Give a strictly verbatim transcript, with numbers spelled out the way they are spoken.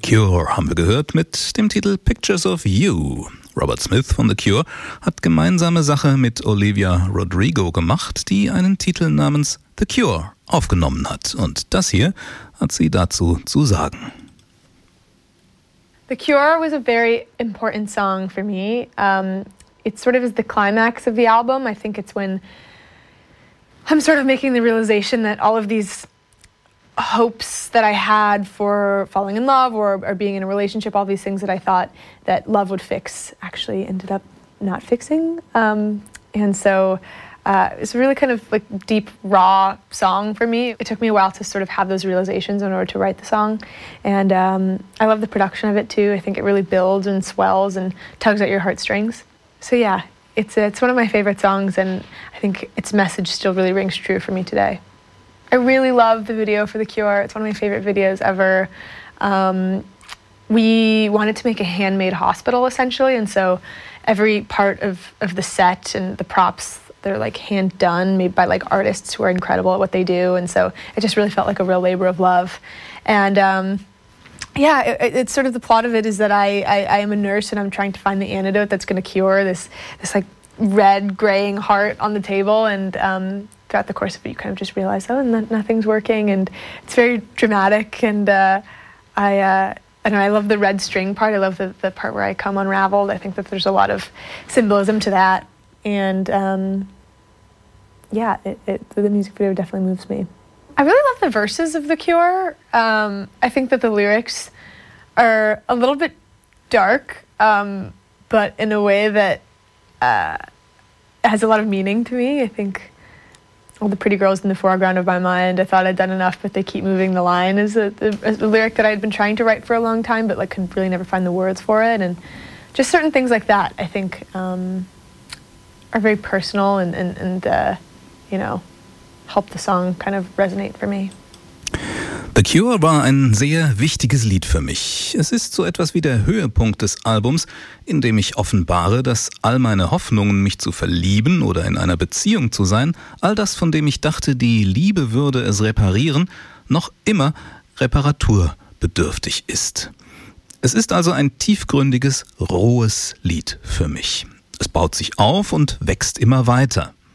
The Cure haben wir gehört mit dem Titel Pictures of You. Robert Smith von The Cure hat gemeinsame Sache mit Olivia Rodrigo gemacht, die einen Titel namens The Cure aufgenommen hat. Und das hier hat sie dazu zu sagen. The Cure was a very important song for me. Um, it sort of is the climax of the album. I think it's when I'm sort of making the realization that all of these hopes that I had for falling in love or, or being in a relationship, all these things that I thought that love would fix actually ended up not fixing. Um, and so uh, it's a really kind of like deep, raw song for me. It took me a while to sort of have those realizations in order to write the song. And um, I love the production of it too. I think it really builds and swells and tugs at your heartstrings. So yeah, it's, it's one of my favorite songs, and I think its message still really rings true for me today. I really love the video for The Cure. It's one of my favorite videos ever. Um, we wanted to make a handmade hospital, essentially, and so every part of, of the set and the props, they're like hand done, made by like artists who are incredible at what they do, and so it just really felt like a real labor of love. And um, yeah, it, it's sort of the plot of it is that I, I, I am a nurse and I'm trying to find the antidote that's going to cure this this like red graying heart on the table, and um, throughout the course of it, you kind of just realize, oh, and nothing's working, and it's very dramatic. And uh, I, uh, I don't know, I love the red string part. I love the, the part where I come unraveled. I think that there's a lot of symbolism to that, and um, yeah, it, it, the music video definitely moves me. I really love the verses of The Cure. Um, I think that the lyrics are a little bit dark, um, but in a way that uh, has a lot of meaning to me. I think all the pretty girls in the foreground of my mind, I thought I'd done enough, but they keep moving the line is a, a, a lyric that I had been trying to write for a long time, but like could really never find the words for it. And just certain things like that, I think, um, are very personal and, and, and uh, you know, help the song kind of resonate for me. The Cure war ein sehr wichtiges Lied für mich. Es ist so etwas wie der Höhepunkt des Albums, in dem ich offenbare, dass all meine Hoffnungen, mich zu verlieben oder in einer Beziehung zu sein, all das, von dem ich dachte, die Liebe würde es reparieren, noch immer reparaturbedürftig ist. Es ist also ein tiefgründiges, rohes Lied für mich. Es baut sich auf und wächst immer weiter.